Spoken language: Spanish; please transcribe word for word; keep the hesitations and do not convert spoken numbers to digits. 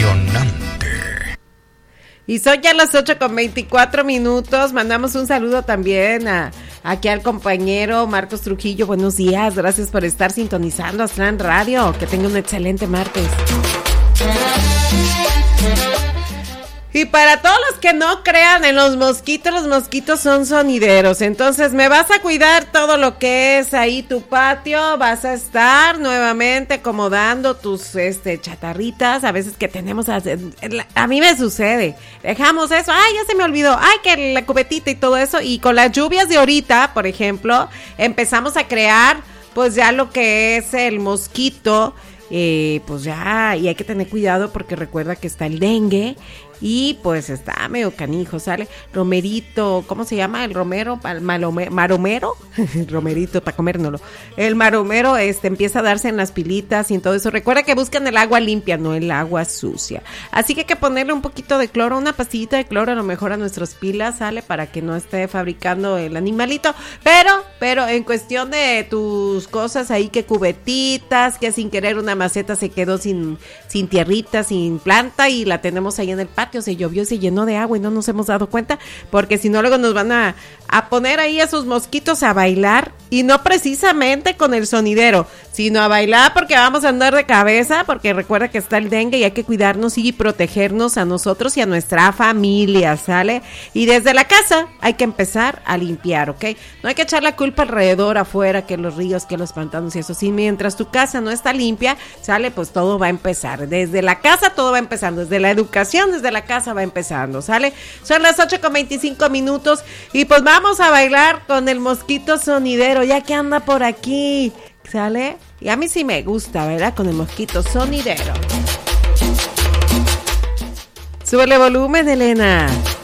Impresionante. Y son ya las ocho con veinticuatro minutos. Mandamos un saludo también a aquí al compañero Marcos Trujillo. Buenos días, gracias por estar sintonizando Aztlán Radio. Que tenga un excelente martes. Y para todos los que no crean en los mosquitos, los mosquitos son sonideros. Entonces me vas a cuidar todo lo que es ahí tu patio. Vas a estar nuevamente acomodando tus este chatarritas. A veces que tenemos, a, a mí me sucede. Dejamos eso, ay, ya se me olvidó. Ay, que la cubetita y todo eso. Y con las lluvias de ahorita, por ejemplo, empezamos a crear pues ya lo que es el mosquito. Eh, pues ya, y hay que tener cuidado porque recuerda que está el dengue. Y pues está medio canijo, sale romerito, ¿cómo se llama? El romero, malome, maromero, romerito para comérnoslo. El maromero este empieza a darse en las pilitas y en todo eso. Recuerda que buscan el agua limpia, no el agua sucia. Así que hay que ponerle un poquito de cloro, una pastillita de cloro a lo mejor a nuestras pilas, sale, para que no esté fabricando el animalito. Pero, pero en cuestión de tus cosas ahí, que cubetitas, que sin querer una maceta se quedó sin, sin tierrita, sin planta y la tenemos ahí en el patio. Se llovió, se llenó de agua y no nos hemos dado cuenta, porque si no luego nos van a, a poner ahí a esos mosquitos a bailar, y no precisamente con el sonidero, sino a bailar porque vamos a andar de cabeza, porque recuerda que está el dengue y hay que cuidarnos y protegernos a nosotros y a nuestra familia, ¿sale? Y desde la casa hay que empezar a limpiar, ¿ok? No hay que echar la culpa alrededor, afuera, que los ríos, que los pantanos y eso. Si mientras tu casa no está limpia, ¿sale? Pues todo va a empezar. Desde la casa todo va empezando, desde la educación, desde la casa va empezando, ¿sale? Son las ocho con veinticinco minutos y pues vamos a bailar con el mosquito sonidero, ya que anda por aquí, ¿sale? Y a mí sí me gusta, ¿verdad? Con el mosquito sonidero. Súbele volumen, Elena.